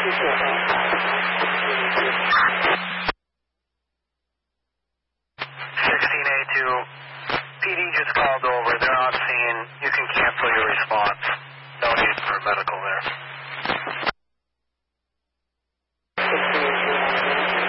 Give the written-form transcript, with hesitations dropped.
16A2, PD just called over. They're on scene. You can cancel your response. No need for medical